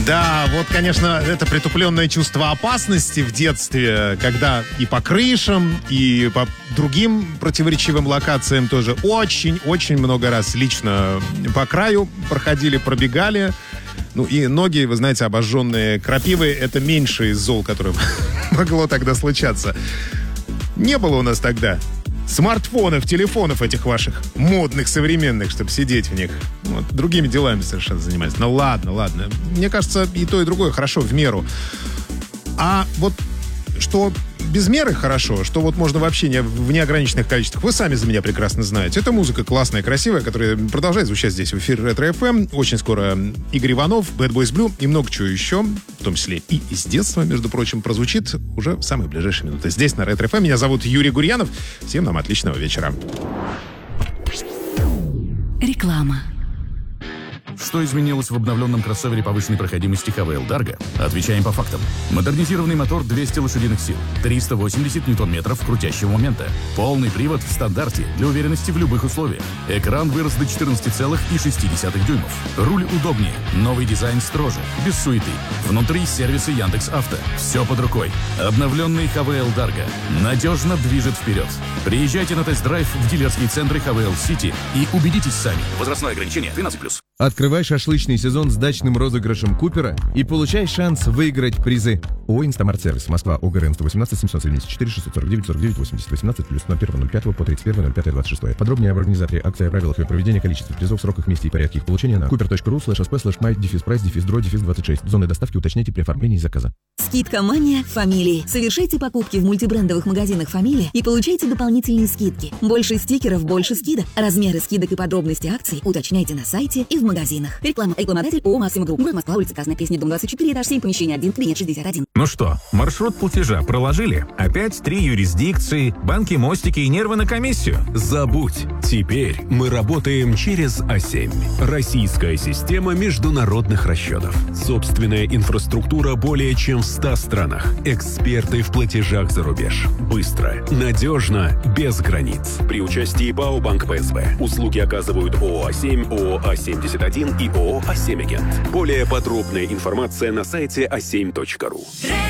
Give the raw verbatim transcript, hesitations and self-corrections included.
Да, вот, конечно, это притупленное чувство опасности в детстве, когда и по крышам, и по другим противоречивым локациям тоже очень-очень много раз лично по краю проходили, пробегали. Ну и ноги, вы знаете, обожженные крапивой, это меньше из зол, которое могло тогда случаться. Не было у нас тогда смартфонов, телефонов этих ваших модных, современных, чтобы сидеть в них. Вот, другими делами совершенно занимались. Ну ладно, ладно. Мне кажется, и то, и другое хорошо, в меру. А вот что без меры хорошо, что вот можно вообще не, в неограниченных количествах, вы сами за меня прекрасно знаете. Это музыка классная, красивая, которая продолжает звучать здесь в эфире Ретро эф эм. Очень скоро Игорь Иванов, Bad Boys Blue и много чего еще, в том числе и из детства, между прочим, прозвучит уже в самые ближайшие минуты. Здесь на Ретро эф эм. Меня зовут Юрий Гурьянов. Всем нам отличного вечера. Реклама. Что изменилось в обновленном кроссовере повышенной проходимости эйч ви эл Dargo? Отвечаем по фактам. Модернизированный мотор двести лошадиных сил, триста восемьдесят ньютон-метров крутящего момента. Полный привод в стандарте для уверенности в любых условиях. Экран вырос до четырнадцати целых шести десятых дюймов. Руль удобнее, новый дизайн строже, без суеты. Внутри сервисы Яндекс.Авто. Все под рукой. Обновленный эйч ви эл Dargo надежно движет вперед. Приезжайте на тест-драйв в дилерские центры эйч ви эл City и убедитесь сами. Возрастное ограничение тринадцать плюс. Открывай шашлычный сезон с дачным розыгрышем Купера и получай шанс выиграть призы. ООО «Инстамарт-сервис», Москва, ОГРН сто восемнадцать семьсот семьдесят четыре шестьсот сорок девять сорок девять восемьдесят восемнадцать плюс ноль первого ноль пятого по тридцать первого ноль пятого двадцать шестого. Подробнее об организации акции, о правилах ее проведения, количестве призов, сроках, месте и порядке их получения на купер.ру слэш сп слэш май дефис прайс дефис дро дефис двадцать шесть. Зоны доставки уточняйте при оформлении заказа. Скидка «Мания» Фамилии. Совершайте покупки в мультибрендовых магазинах «Фамилия» и получайте дополнительные скидки. Больше стикеров, больше скидок. Размеры скидок и подробности акций уточняйте на сайте и в магазинах. Реклама. Рекламодатель ООО «Максима Групп». Город Москва, улица Красная Пресня, дом двадцать четыре, этаж семь, помещение один, кабинет шестьдесят один. Ну что, маршрут платежа проложили? Опять три юрисдикции, банки, мостики и нервы на комиссию? Забудь. Теперь мы работаем через а семь. Российская система международных расчетов. Собственная инфраструктура более чем в ста странах. Эксперты в платежах за рубеж. Быстро, надежно, без границ. При участии БАО Банк ПСБ. Услуги оказывают ООО «А семь», ООО «А семьдесят один» и ООО «А семь Агент». Более подробная информация на сайте а семь точка ру.